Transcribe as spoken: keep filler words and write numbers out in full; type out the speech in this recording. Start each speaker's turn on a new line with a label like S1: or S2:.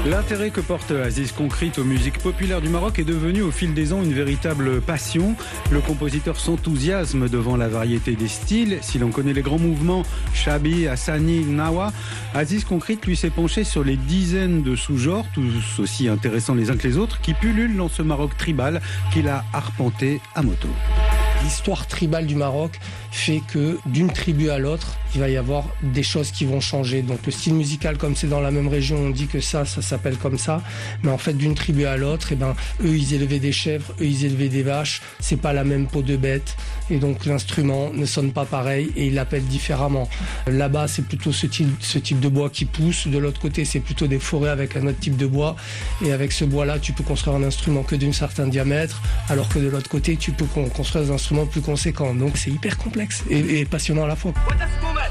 S1: L'intérêt que porte Aziz Concrete aux musiques populaires du Maroc est devenu au fil des ans une véritable passion. Le compositeur s'enthousiasme devant la variété des styles. Si l'on connaît les grands mouvements Chabi, Hassani, Nawa, Aziz Concrete lui s'est penché sur les dizaines de sous-genres, tous aussi intéressants les uns que les autres, qui pullulent dans ce Maroc tribal qu'il a arpenté à moto.
S2: L'histoire tribale du Maroc fait que d'une tribu à l'autre, il va y avoir des choses qui vont changer. Donc le style musical, comme c'est dans la même région, on dit que ça, ça s'appelle comme ça. Mais en fait, d'une tribu à l'autre, eh ben, eux, ils élevaient des chèvres, eux, ils élevaient des vaches. C'est pas la même peau de bête. Et donc l'instrument ne sonne pas pareil et ils l'appellent différemment. Là-bas, c'est plutôt ce type, ce type de bois qui pousse. De l'autre côté, c'est plutôt des forêts avec un autre type de bois. Et avec ce bois-là, tu peux construire un instrument que d'un certain diamètre, alors que de l'autre côté, tu peux construire des instruments plus conséquents. Donc c'est hyper complexe et, et passionnant à la fois.